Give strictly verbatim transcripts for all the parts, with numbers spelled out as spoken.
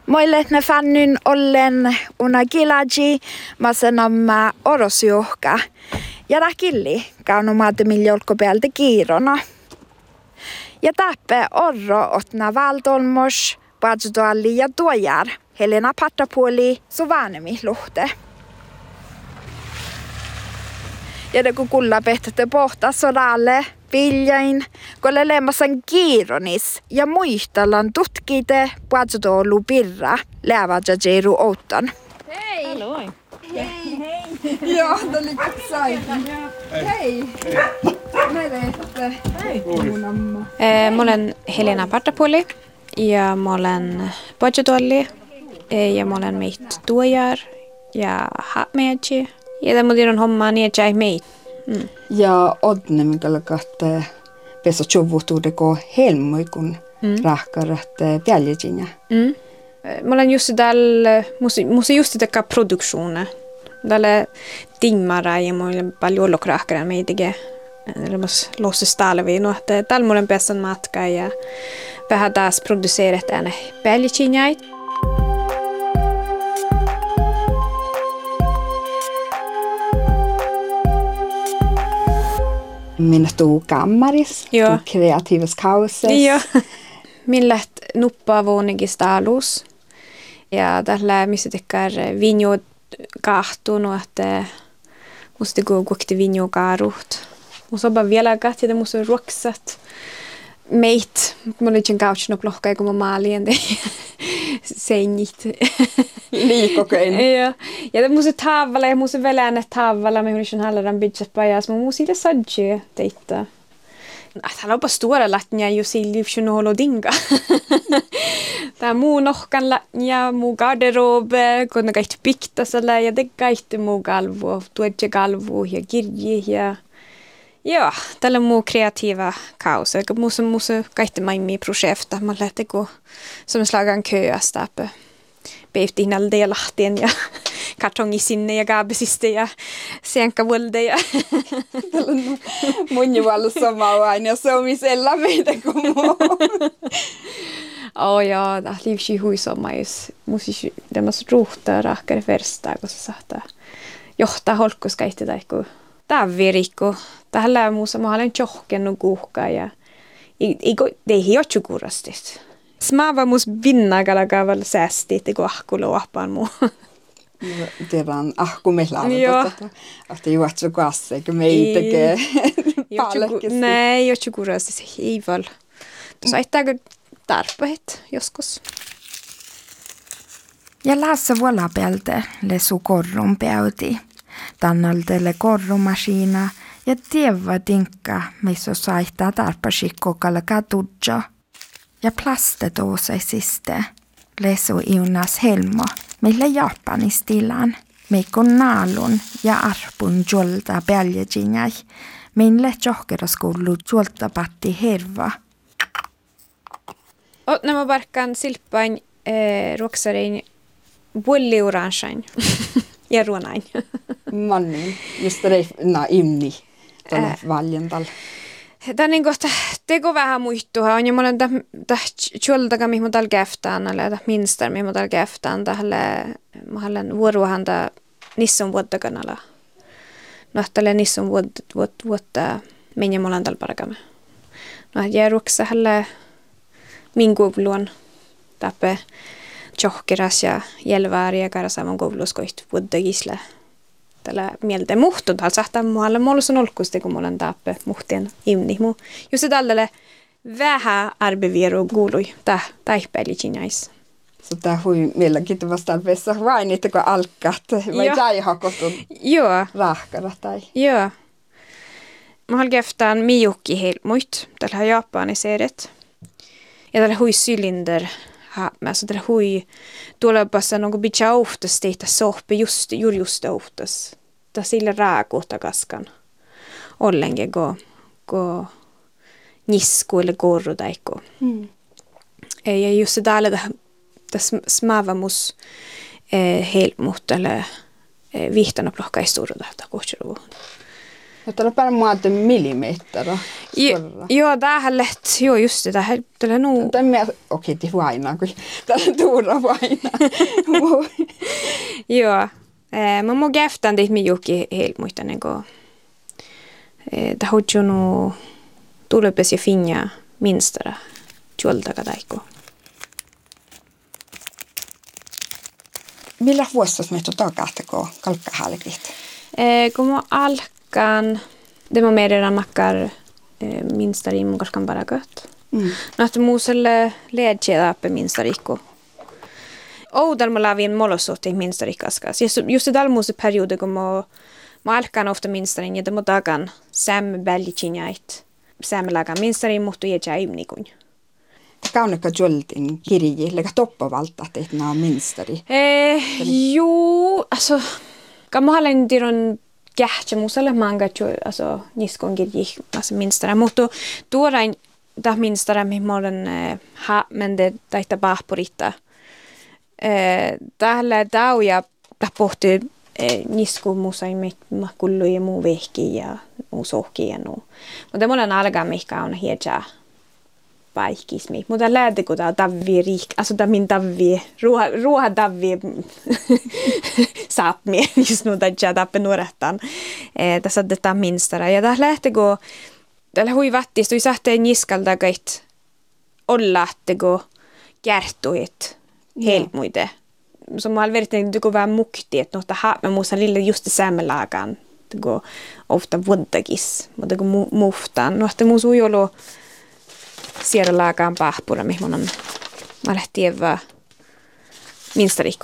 Moille ne fannyn ollen una kilaji masenamma orosjuhka. Ja rakilli kaunumaate miljolko päältä kiirona. Ja täppä orro otna valtolmos, paatsutualli ja tuojar. Helena pattapuoli suvanemi luhte. Ja kun kulla pehtätte pohtaa sodalle, viljain, kun lemmasan kiironis ja muistellaan tutkite puatsutoulu pirra, läävät ja jeiru outan. Hei! Hallå! Hei! Hei! Joo, tämä oli katsaikin. Hei! Merette. Hei! Mä olen Helena Pattapuoli ja mä olen puatsutoalli ja mä olen meit tuojar ja haapmeetsi. Ja tämä on hommaa niin, että ei meit. Mm. Ja odne, mikä kahte peso tjovutuude ko helmoi kun mm. rahkarat päljäjiä. Mm. Mä olen just täällä, musta just tätä produktiona. Täällä timmara ja mä olen paljon ollut rahkaran meitige. Eller måste låsa stalvi no että täällä mä olen pesän matka ja vähän taas produceerat tänne päljäjiä. Minä tuu kammaris, tuu kreatiivis kauses. Joo. Millä nuppaa vuonigista alus. Ja tällä missä tekee vinjo kahtunut, että musta kun kuukti vinjo kaaruht. Musta on vielä kahti, että musta on ruoksat. Meit, mä olin kautsin op lohkaa, kun mä maalin seinit. Liikokein. Joo. Ja musta tavalla ja musta velänne tavalla, me hulisin hallaran bidget pajas, mä musta siitä sadji teitä. Täällä onpa stora latnia ju silivsun holo dinga. Tää muu nohkan latnia, muu garderobe, kun ne kaikki piktasella ja te kaikki muu galvu, tuodje galvu ja kirji ja joo, tällä on muu kreatiiva kaus. Musta musta kaikki maimii projekta, mä lähten kun som slagan köasta på. Peiftiin alla det lahtien ja kartongi sinne ja gaabesiste ja senkavuolde ja mun juvallu sama aina ja se on misellä meitä kuin muu. Oh ja, det livs ju huisomma jos musi det måste ruhta rakkare första kun se saattaa johtaa holkkuskaitti tai kun tavirikko tällä muussa mä olen johkenut kuhkaa ja iko det är ju kurastit. Smava mus vinna kalakavalla säästi, että kun ahkulo ahpaan muu. Tiedän ahkumehlaavat, että juotsu kasse, kun meitäkee palkesti. Nej, ei ole kurasti, ei val. Tuossa aittaako tarpeet joskus. Ja Lasse vuolapelte lesu korrun päyti. Tannaltele korrumaskina ja tievä tinkka, missä saittaa tarpeesikko kalaka tudja. Ja plastetoosesiste lesu iunas helmo, millä Japanis tilan, meikon naalun ja arpun jolta päljäjinjäi, mille johkeraskullu jolta patti herva. Och när man barkan silpain eh, ruoksarin bulliuranshain ja ruonain. Mannin, just det na imni tällä valjentalla. Tämä on niin kohta, teko vähän muittuha on, ja mä olen tjoltaga, mihin mä täällä käftään, eller minstar, mihin mä täällä käftään, tällä, mä olen vuorohan tää nisson vuottakanalla. No, tällä nisson vuotta, minä mä olen täällä parakamme. No, ja ruoksa hällä min kuuluun, täpä tjohkeras ja jälvääri ja karasavan kuuluskoit vuottagisle. Tällä mieltä muhtun täällä saattaa muualla. Mulla on olkusti, kun mulla on tappe muhtien imni. Just tällä vähän arbeviero kuului täh taihpäilikinäis. Så tämä hui mielenkiintoista vessa vain, että kun alkaat vai jäihakotun rahkara tai. Joo. Mä haluan käftään miukki helmuit. Tällä on Japaniseret. Ja tällä hui sylinder. Men så det hui tuolla passa något bitcha oftas det soppe just juuri just oftas. Ta sillä raakuutta kaskan. Ollenge go go nisku eller gorro daiko. Mm. Ja just det där det smava mus eh helt mot eller eh vihtana plocka i stora data kochero. Että on paljon muuta millimeträ. Joo, tämähän läht, joo just det, tämähän tulee nuu. Tämä on okei, okay, vaina, kun tämä on tuura vaina. Joo, mä mun käftän teitä minä juhki helt muista, niin kuin, tämä on nuu tulepes ja finja minstara, juoltaka taikko. Millä vuosissa meitä on kahteko kalkkahälkit? Kun mä alkan, det mä meidän makkar minstari mun koskaan parakat. Mm. No, että muuselle leedjeedappe minstarikko. Oudal mä lavin molossuhtiin minstarikaskas. Just i tällaisen periodi, kun mä, mä alkan ofta minstarin, ja mä takan sämme väljikinjait. Sämme lagan minstarin, mutta ei jää imnikun. Kaunekka joltin kirji, lega toppavalta, että nämä on minstari. Eh, juu, alltså, kan mä olen tiedon kähtsä muuselle manga, alltså, niskon kirji, alltså minstara. Mutta tuodain tämä minstara, mihin mä olen ha, men det taita pahpuritta. Tällä tauja pohti nisku musain kullu ja muu vehki ja muu sohki ja nuu. Mutta mä olen alkaa mikä on hietsä paikismi. Mutta lähti kun tämä tavvi riik, asu tämä min tavvi, ruoha, ruoha tavvi saapmi, just nu tajaa tappe nuorehtaan. Tässä on tämä minstara. Ja tämä lähti kun, tällä hui vattis, tui sähtee niskalta kait olla, että kun kärtuit helt muide. Så mä olen verran tykkää vähän mukti, että noita haapme muussa lille just sämmelaakaan, kun ofta vuodakis, mutta kun mu- muuftaan. No, että mun sui olo siellä laakaan pahpura, mihin mun on, mä lähtien vaan minstarikko.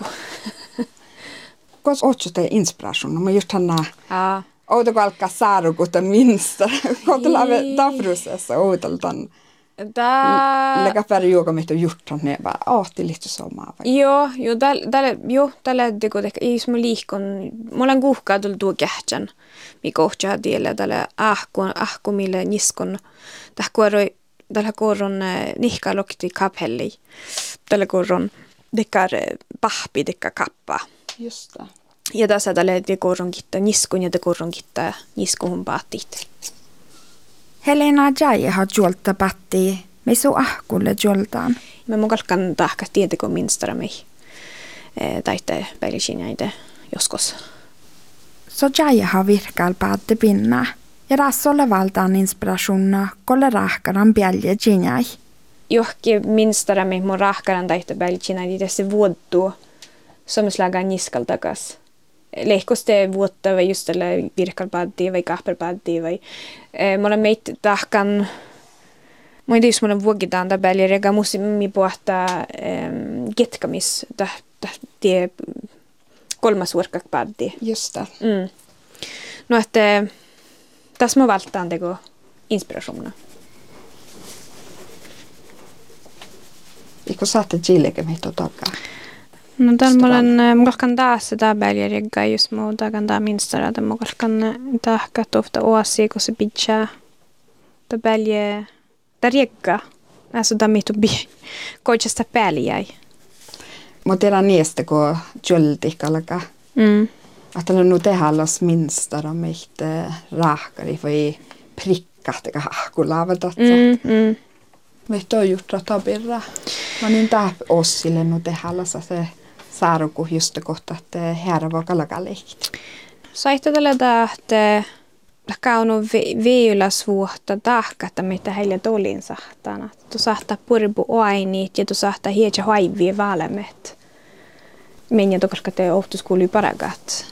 Kos ootko te inspiraation? Mä just hanna, Aa. ootako alkaa saada kuta minstara? Ootko lave tafrusessa ootaltan? Tää... Lega päri juoka mehto juhtan ne vaan ahti liitty somaa vai? Joo, joo, tällä, joo, tällä teko ehkä, ei mä liikon, mä olen kuhkaa tullut tuo kähtsän, mikä ohtsaa tiellä tällä ahkun, ahkumille niskon, tällä kuoroi, tällä kuoron nihka lokti kaphelli, tällä kuoron dekar pahpi dekka kappa. Just det. Ja tässä tällä te kuoron kittää niskon ja te kuoron kittää niskuhun paatit. Helena Jai har juolta patti, me su ahkulle juoltaan. Mä mun kalkan tahka tietäkö minstara mei, taitte päilisinäitä joskus. Så Jai har virkal patti pinna, ja tässä ole valtaan inspirationna, kolle rahkaran pjälje jinjai. Johki minstara mei mun rahkaran taitte päilisinäitä tässä vuottuu, suomislagan niskal takas. Lehkoste vuotta vai just tällä virkalpaattia vai kahperpaattia vai mä olen meitä tahkan mä en tiedä jos mä olen vuokitaan tämä päälle rega musimmi pohtaa ketkamis tie kolmas vuorkakpaattia. Just det. Mm. No että tässä mä valtaan teko inspirationa. Eikö saatte chileke meitä takaa? No täällä mä olen, mä kalkan taas sitä pääljereggaa, jos mä takan tää minstara, että mä kalkan tahka tofta oasia, kun se pitää tää päälje, tää regga, alltså tää mitu bi, koitsesta pääljäi. Mä tiedän niistä, kun joltikkalaka. Mm. Että on nu tehallas minstara meitä rahkari vai prikkahtakaa ahkulaavata. Mm, mm. Meitä on juhtra tabirra. Mä niin tää ossille nu tehallassa se saaruku just kohta, että härva kalakaleikit. Saitte tällä tähtä, kaunu viilas vuotta tahkata, mitä heille tolin sahtana. Tu sahtaa purbu ainit ja tu sahtaa hietsä haivia valmet. Minä koska te ohtuskuului paragat.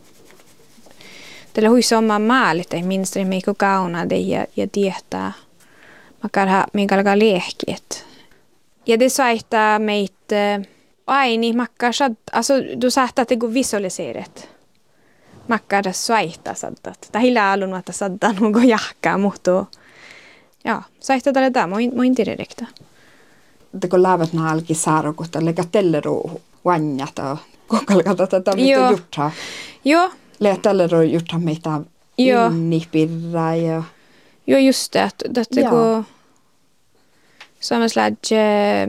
Tällä huissa omaa maalit, ei ministeri meikö kauna ja, ja tietää. Mä kalha, minkä alkaa liehkiet. Ja det saittaa meitä aini, makkaa sad, alltså du saattaa tegu visualiseeret. Makkaa das saittaa saddat. Tai hillä alun, että saddaa nuko jahkaa, mutta ja, saittaa tällä tämä, mä en tiedä rekta. Teko laavat naalki saarukutta, lega telleru vanjata, kokalkata tätä mitä juttaa. Joo. Lega telleru juttaa meitä innipirraa ja... Joo, just det. Det teko... Suomessa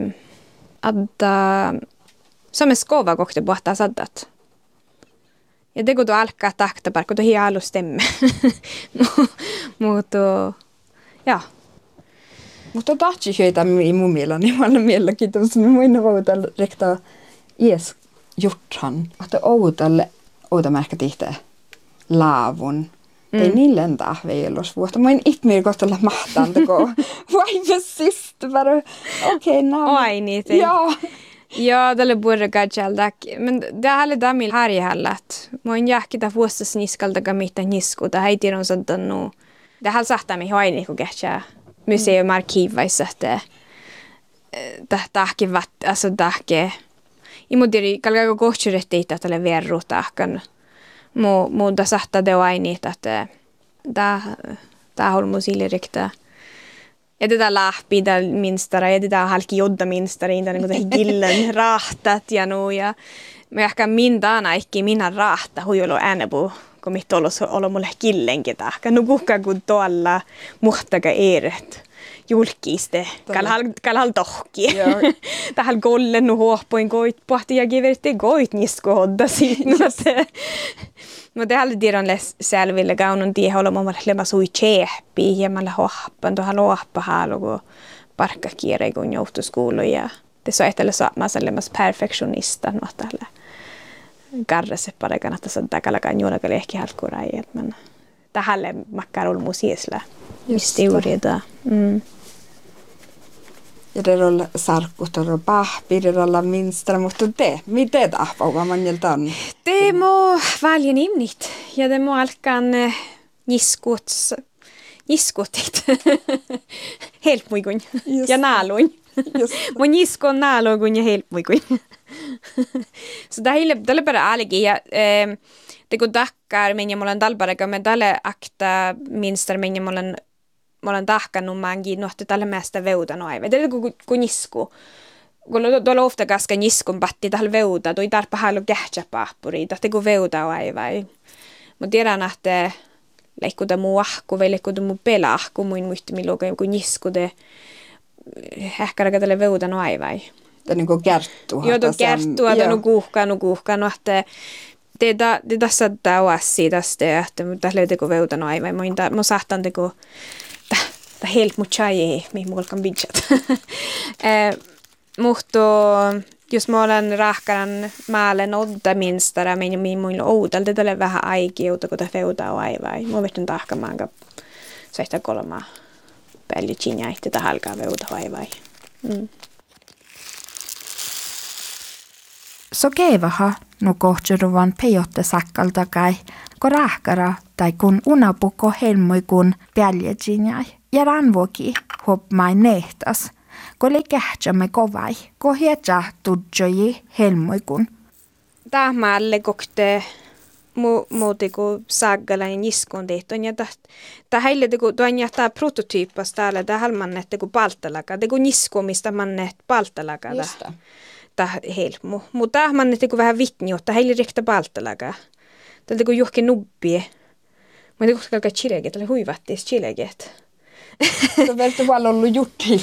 adda Suomessa kova kohti pohtaa saddat. Ja det kun alkaa tahtaa, kun tuo hialu stemme. Mutta, ja. Mutta tahti heitä mun mielestä, niin mä olen mielenkiintoista. Mä voin voitella rektaa ies juthan. Että oudalle, oudamme ehkä tihtä laavun. Mm. Ei niille tahveilos vuotta. Mä en itse kohtella mahtaan, kun vaivessista. Okei, okay, no. Oi niitä. Joo. Ja, tälle borde katselta. Men det här är damil här i hallat. Mä oon jähkitä vuostas niskalta mitä niskuta. Heiti on sanonut. Det här sahtaa mi hoini kun kähtsää museumarkiivaissa, että tahki vat, alltså tahki. Imudiri kalkako kohturetti että tälle verru tahkan. Mu muuta sahtaa det aini että tää tää on musilirikta. Ja tätä lahpida minstara ja tätä halki jodda minstara inta niinku tähän gillen rahtat ja nu ja mä ehkä mindana ikki minä rahta huijolo äänebu kun mitt olos olo mulle gillenkin tahka nu kuka kun tuolla muhtaka eeret julkiste kalhal kalhal tohki tähän gollen nu huopoin koit pohti ja giverti goit nisko hodda siinä mutta det hade diran läs selville gaunun tie hålla mamma lämma sui cheppi ja malla hoppan tuohon loppa halugo parkka kiere kun joutuskoulu ja det sa ettelle saama sellemas perfektionista no tällä garrese pare kannattaa saada kalakan juonakaan ehkä halkurai että man tähälle makkarul musiesla just teoriata mm. Ja det rolla sarkut och pahpi, det rolla minstara, mutta te, miten tahpauva manjelta on? Det må välja nimnit ja det må alkan niskut, niskutit, helt muikun ja naaluin. Mun nisko on naaluin ja helt muikun. Så det är det är bara ärligt ja det går dackar men jag målan dalbarega men dalle akta minstara men jag målan mä olen tahkannut mangi nohti tälle määstä veuda noive. Det är kun nisku. Kun tuolla ofta kaska niskun patti tällä veuda, toi tarpa halu kähtsä pappuri, tahti kun veuda vai. Mä tiedän, että leikkuta muu ahku, vai leikkuta muu pela ahku, muin muisti milloin joku nisku, te hähkäräkä tälle veuda noive. Det är niinku kerttu. Joo, tuo kerttu, että no kuuhkaa, no kuuhkaa, no että det det tässä tauassi tästä, että tällä löytyy kun veuda noive. Mä sahtan teko det helt mot tjej mihin mulla kan bidjat. eh, mutta jos mä olen rahkaran maalle odda minstara, men min muilla oudalta tälle vähän aikiuta, kun tämä feuta on aivai. Mä vetän tahkamaan, kun saista kolmaa päälle tjinja, että tämä halkaa feuta aivai. Mm. Så kevaha nu kohtsuruvan pejotte sakkalta kai, kun rahkara tai kun unapukko helmui kun päljätsinjai. Ja ranvoki hoppmai nehtas, kun oli kähtsämme kovai, kun hietsä tudjoji helmui kun. Tahmaalle kokte muuti kun saggalainen niskon tehton ja tämä heille kun tuon jähtää prototyyppas täällä, tämä halmannette kun palttalaka, te kun niskomista mannet palttalaka. Tämä helmu. Mutta tämä mannette kun vähän vitni, että heille rekta palttalaka. Tältä kun johonkin nubbie. Mä en tiedä, koska chileget, tällä huivattis chileget. Se on välttämättä vaan ollut jutti.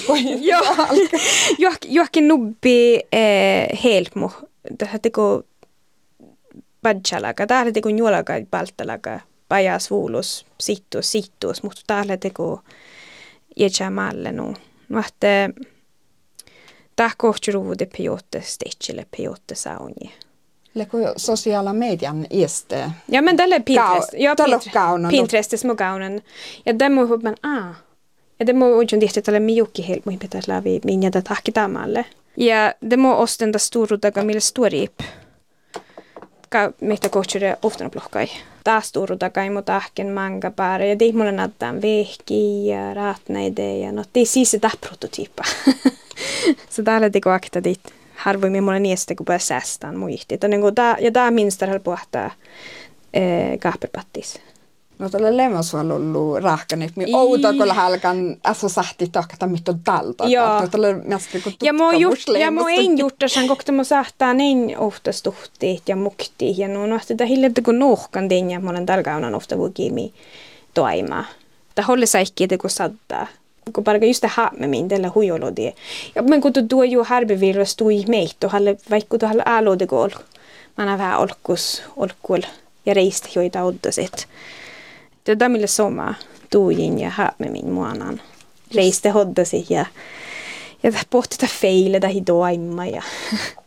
Joo, johonkin nubbi eh, helmu. Tähän teko badjalaka. Täällä teko juolaka palttalaka. Pajas, vuulus, sittuus, sittuus. Mutta täällä teko jätsämälle nu. Mutta tämä kohturuvude pejotte stetsille pejotte saunje. Leko sosiaala median este. Ja men tälle Pinterest. Ja Pinterest. Pinterest små gaunen. Ja det må man ah. Ja det må ju inte tälle mjukki helt muhin pitäisi läpi minä tätä tahkitamalle. Ja det må ostenda sturudaga millä storip. Ka mitä kohture ofta plockai. Taas sturudaga imo tahken manga bara. Ja det mulle naddan vehki ja raatneide ja no det siis det prototypa. Så täällä teko akta dit. Harvoin mulla niistä kun pääs säästään muihti. Ja tämä minstär haluaa pohtaa eh, kahperpattis. No tällä lemmassa on ollut rahkan, että minä outo, kun halkan asu sahti tahkata, mitä on talta. Joo. Ja mä en juttu sen, kun mä sahtaa niin ofta stuhtiit ja muktiit. Ja no tätä hiljalta kun nuhkan tein, ja mä olen tällä kaunaan ofta voi kiinni toimaa. Tämä holle säikkiä, kun saattaa. Kun parka just det haamme min tällä huijolodi. Ja men kun tuo ju harbevirus tui meitä, halle vaikka tuolla aalode gol. Man har vähän olkus olkul ja reistä joita odottasit. Tätä millä soma tuujin ja häämme min muanan. Reistä hoddasi ja ja pohti tätä feile tähi toimma ja